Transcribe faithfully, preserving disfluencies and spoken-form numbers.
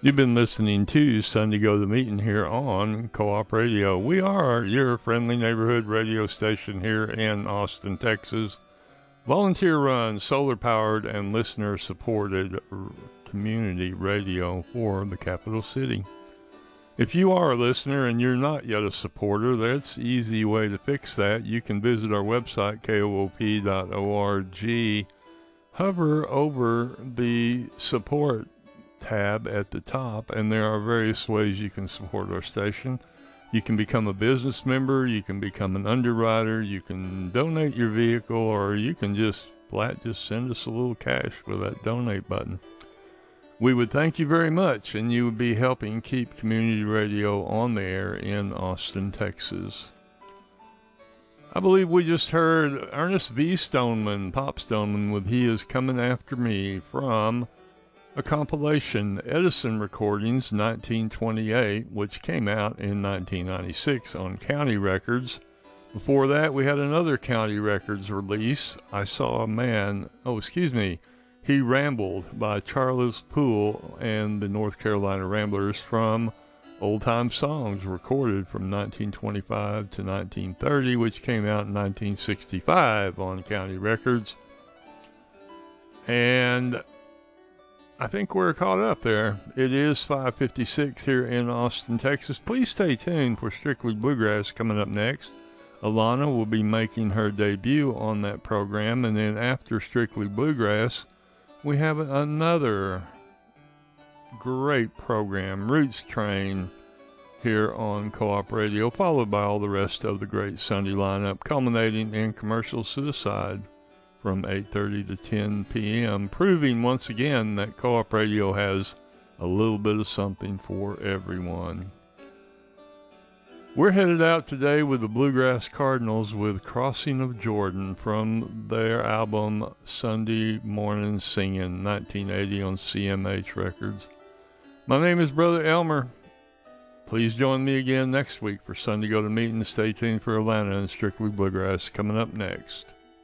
You've been listening to Sunday Go to Meeting here on Co-op Radio. We are your friendly neighborhood radio station here in Austin, Texas. Volunteer-run, solar-powered, and listener-supported community radio for the capital city. If you are a listener and you're not yet a supporter, that's an easy way to fix that. You can visit our website, K O O P dot org. Hover over the support tab at the top, and there are various ways you can support our station. You can become a business member, you can become an underwriter, you can donate your vehicle, or you can just flat just send us a little cash with that donate button. We would thank you very much, and you would be helping keep community radio on the air in Austin, Texas. I believe we just heard Ernest V. Stoneman, Pop Stoneman, with He Is Coming After Me from a compilation, Edison Recordings nineteen twenty-eight, which came out in nineteen ninety-six on County Records. Before that, we had another County Records release, I Saw a Man, oh, excuse me, He Rambled by Charles Poole and the North Carolina Ramblers from Old Time Songs, recorded from nineteen twenty-five to nineteen thirty, which came out in nineteen sixty-five on County Records. And I think we're caught up there. It is five fifty-six here in Austin, Texas. Please stay tuned for Strictly Bluegrass coming up next. Alana will be making her debut on that program, and then after Strictly Bluegrass, we have another great program, Roots Train, here on Co-op Radio, followed by all the rest of the great Sunday lineup, culminating in Commercial Suicide from eight thirty to ten p.m., proving once again that Co-op Radio has a little bit of something for everyone. We're headed out today with the Bluegrass Cardinals with Crossing of Jordan from their album Sunday Morning Singing, nineteen eighty on C M H Records. My name is Brother Elmer. Please join me again next week for Sunday Go to Meeting. Stay tuned for Atlanta and Strictly Bluegrass coming up next.